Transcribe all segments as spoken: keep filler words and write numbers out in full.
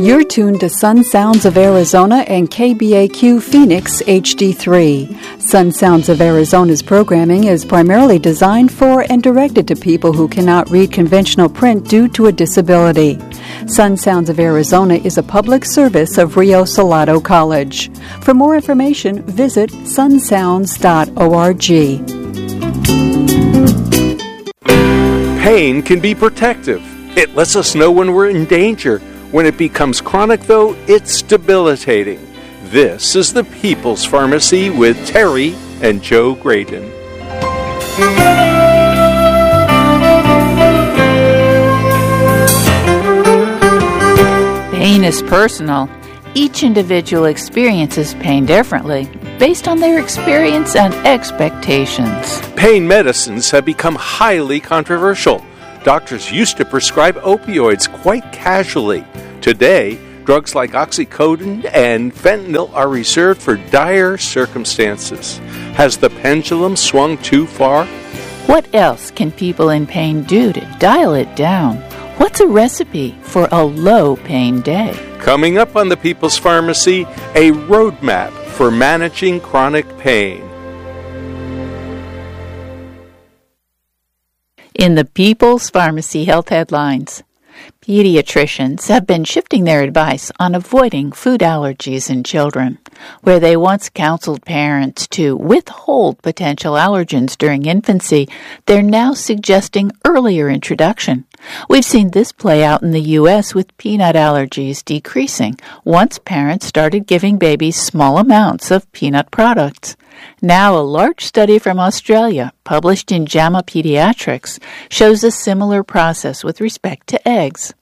You're tuned to Sun Sounds of Arizona and K B A Q Phoenix H D three. Sun Sounds of Arizona's programming is primarily designed for and directed to people who cannot read conventional print due to a disability. Sun Sounds of Arizona is a public service of Rio Salado College. For more information, visit sun sounds dot org. Pain can be protective. It lets us know when we're in danger. When it becomes chronic, though, it's debilitating. This is the People's Pharmacy with Terry and Joe Graydon. Pain is personal. Each individual experiences pain differently, based on their experience and expectations. Pain medicines have become highly controversial. Doctors used to prescribe opioids quite casually. Today, drugs like oxycodone and fentanyl are reserved for dire circumstances. Has the pendulum swung too far? What else can people in pain do to dial it down? What's a recipe for a low-pain day? Coming up on the People's Pharmacy, a roadmap for managing chronic pain. In the People's Pharmacy Health Headlines, pediatricians have been shifting their advice on avoiding food allergies in children. Where they once counseled parents to withhold potential allergens during infancy, they're now suggesting earlier introduction. We've seen this play out in the U S with peanut allergies decreasing once parents started giving babies small amounts of peanut products. Now, a large study from Australia, published in JAMA Pediatrics, shows a similar process with respect to eggs.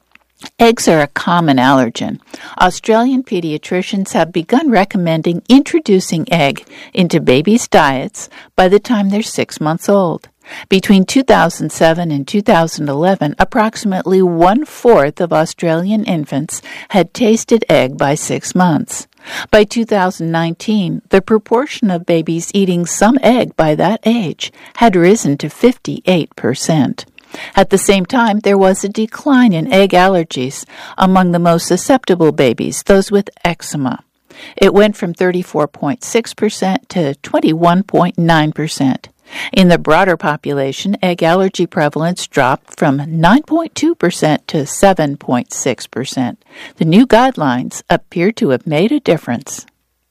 Eggs are a common allergen. Australian pediatricians have begun recommending introducing egg into babies' diets by the time they're six months old. Between two thousand seven and two thousand eleven, approximately one-fourth of Australian infants had tasted egg by six months. By two thousand nineteen, the proportion of babies eating some egg by that age had risen to fifty-eight percent. At the same time, there was a decline in egg allergies among the most susceptible babies, those with eczema. It went from thirty-four point six percent to twenty-one point nine percent. In the broader population, egg allergy prevalence dropped from nine point two percent to seven point six percent. The new guidelines appear to have made a difference.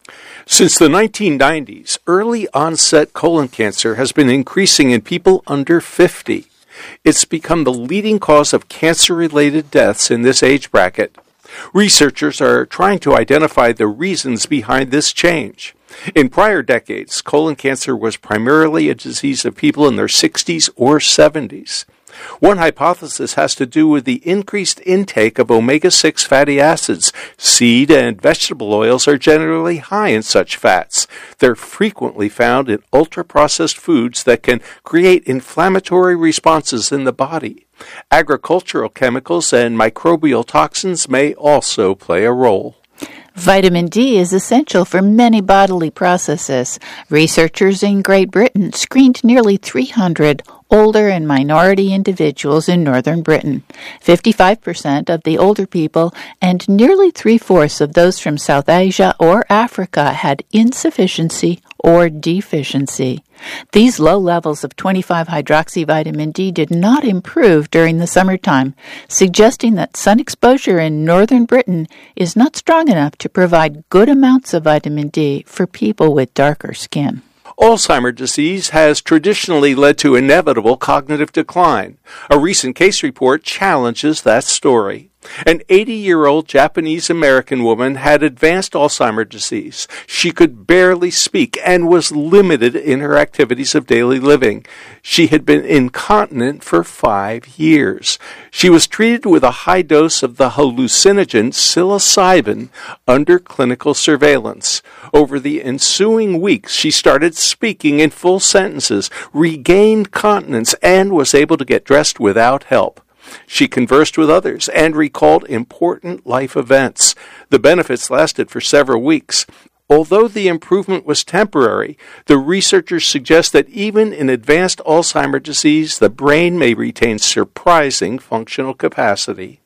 Since the nineteen nineties, early-onset colon cancer has been increasing in people under fifty. It's become the leading cause of cancer-related deaths in this age bracket. Researchers are trying to identify the reasons behind this change. In prior decades, colon cancer was primarily a disease of people in their sixties or seventies. One hypothesis has to do with the increased intake of omega six fatty acids. Seed and vegetable oils are generally high in such fats. They're frequently found in ultra-processed foods that can create inflammatory responses in the body. Agricultural chemicals and microbial toxins may also play a role. Vitamin D is essential for many bodily processes. Researchers in Great Britain screened nearly three hundred older and minority individuals in northern Britain. fifty-five percent of the older people and nearly three-fourths of those from South Asia or Africa had insufficiency or deficiency. These low levels of twenty-five hydroxyvitamin D did not improve during the summertime, suggesting that sun exposure in northern Britain is not strong enough to provide good amounts of vitamin D for people with darker skin. Alzheimer's disease has traditionally led to inevitable cognitive decline. A recent case report challenges that story. An eighty-year-old Japanese-American woman had advanced Alzheimer's disease. She could barely speak and was limited in her activities of daily living. She had been incontinent for five years. She was treated with a high dose of the hallucinogen psilocybin under clinical surveillance. Over the ensuing weeks, she started speaking in full sentences, regained continence, and was able to get dressed without help. She conversed with others and recalled important life events. The benefits lasted for several weeks. Although the improvement was temporary, the researchers suggest that even in advanced Alzheimer's disease, the brain may retain surprising functional capacity.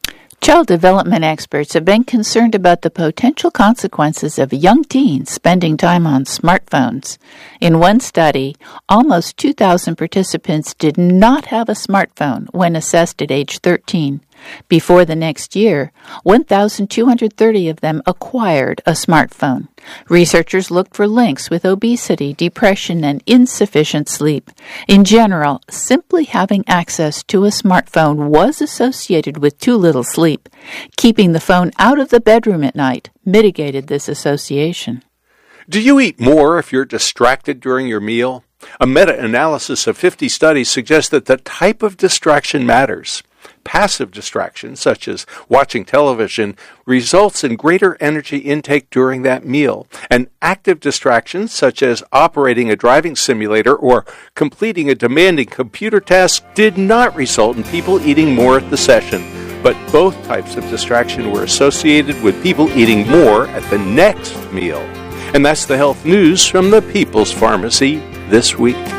Child development experts have been concerned about the potential consequences of young teens spending time on smartphones. In one study, almost two thousand participants did not have a smartphone when assessed at age thirteen. Before the next year, one thousand two hundred thirty of them acquired a smartphone. Researchers looked for links with obesity, depression, and insufficient sleep. In general, simply having access to a smartphone was associated with too little sleep. Keeping the phone out of the bedroom at night mitigated this association. Do you eat more if you're distracted during your meal? A meta-analysis of fifty studies suggests that the type of distraction matters. Passive distraction, such as watching television, results in greater energy intake during that meal. And active distractions, such as operating a driving simulator or completing a demanding computer task, did not result in people eating more at the session. But both types of distraction were associated with people eating more at the next meal. And that's the health news from the People's Pharmacy this week.